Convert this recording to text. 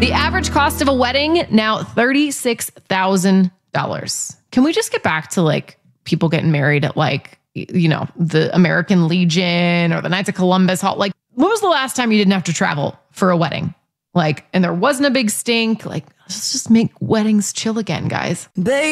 The average cost of a wedding now $36,000. Can we just get back to like people getting married at like, you know, the American Legion or the Knights of Columbus Hall? Like, when was the last time you didn't have to travel for a wedding? Like, and there wasn't a big stink. Like, let's just make weddings chill again, guys. Baby.